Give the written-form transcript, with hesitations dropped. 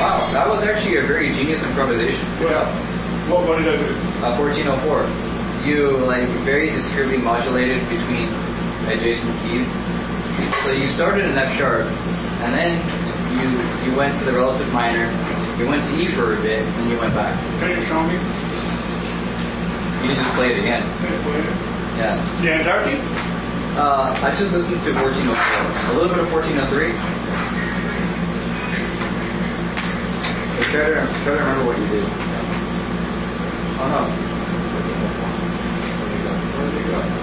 Wow, that was actually a very genius improvisation. Yeah. What did I do? 1404. You like very discreetly modulated between adjacent keys. So you started in F sharp, and then you went to the relative minor. You went to E for a bit, and then you went back. Can you show me? You just play it again. Can you play it? Yeah. The entirety? I just listened to 1404. A little bit of 1403. So try to remember what you did. Oh no. Where did it go?